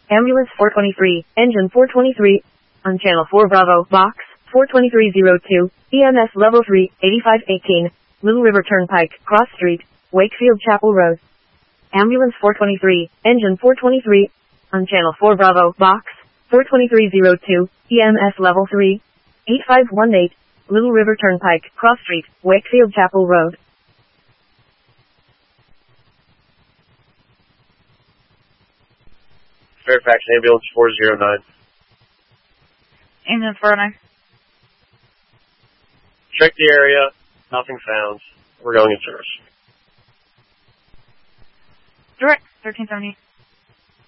Ambulance 423, engine 423, on channel 4 Bravo, box 42302, EMS level 3, 8518, Little River Turnpike, Cross Street, Wakefield Chapel Road. Ambulance 423, engine 423, on channel 4 Bravo, box 42302, EMS level 3, 8518, Little River Turnpike, Cross Street, Wakefield Chapel Road. Fairfax Ambulance 409. Engine 409. Check the area. Nothing found. We're going in service. Direct 1370.